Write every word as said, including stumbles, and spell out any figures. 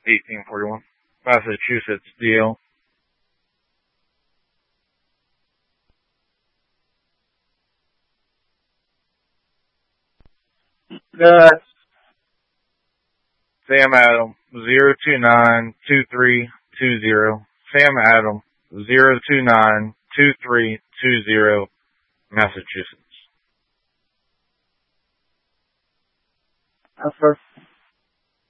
eighteen forty-one. Massachusetts, D L. Uh, Sam Adam, zero two nine two three two zero. Sam Adam, zero two nine two three two zero, Massachusetts. That's first.